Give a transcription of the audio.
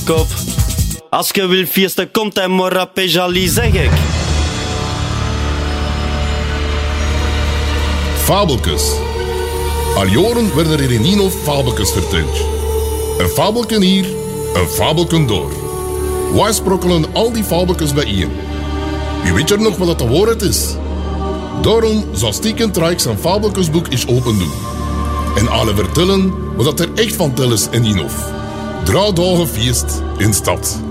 Kop. Als je wil feesten, komt hij maar op Pejali, zeg ik. Fabeltjes. Al jaren werden er in Ninov fabeltjes verteld. Een fabelken hier, een fabelken door. Wij sprokkelen al die fabeltjes bijeen. U weet er nog wat de waarheid is. Daarom zal Stiekend Rijk zijn fabeltjesboek eens open doen. En alle vertellen wat er echt van tel is in Ninov. 3 dagen feest in stad.